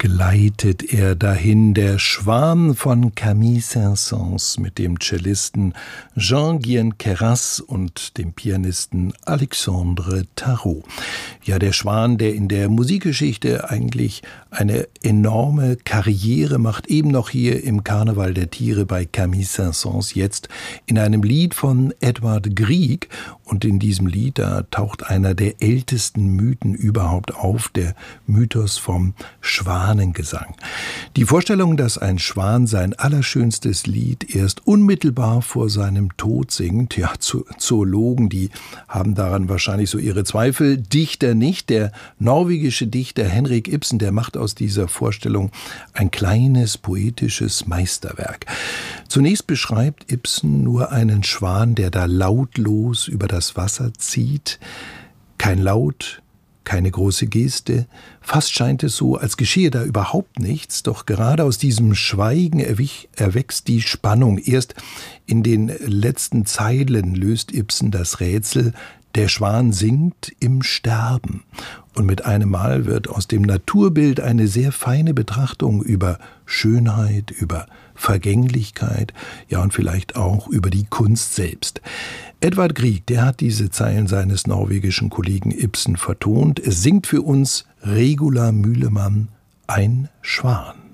gleitet er dahin, der Schwan von Camille Saint-Saëns mit dem Cellisten Jean-Guyen Queyras und dem Pianisten Alexandre Tarot. Ja, der Schwan, der in der Musikgeschichte eigentlich eine enorme Karriere macht, eben noch hier im Karneval der Tiere bei Camille Saint-Saëns, jetzt in einem Lied von Edvard Grieg. Und in diesem Lied, da taucht einer der ältesten Mythen überhaupt auf, der Mythos vom Schwanengesang. Die Vorstellung, dass ein Schwan sein allerschönstes Lied erst unmittelbar vor seinem Tod singt, ja, Zoologen, die haben daran wahrscheinlich so ihre Zweifel, Dichter nicht. Der norwegische Dichter Henrik Ibsen, der macht aus dieser Vorstellung ein kleines poetisches Meisterwerk. Zunächst beschreibt Ibsen nur einen Schwan, der da lautlos über das Wasser zieht. Kein Laut, keine große Geste. Fast scheint es so, als geschehe da überhaupt nichts. Doch gerade aus diesem Schweigen erwächst die Spannung. Erst in den letzten Zeilen löst Ibsen das Rätsel. Der Schwan singt im Sterben. Und mit einem Mal wird aus dem Naturbild eine sehr feine Betrachtung über Schönheit, über Vergänglichkeit, ja und vielleicht auch über die Kunst selbst. Edvard Grieg, der hat diese Zeilen seines norwegischen Kollegen Ibsen vertont. Es singt für uns Regula Mühlemann, ein Schwan.